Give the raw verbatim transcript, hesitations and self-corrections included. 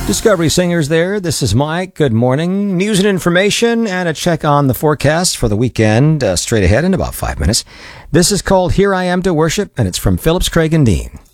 Discovery Singers there. This is Mike. Good morning. News and information and a check on the forecast for the weekend uh, straight ahead in about five minutes. This is called Here I Am to Worship, and it's from Phillips, Craig and Dean.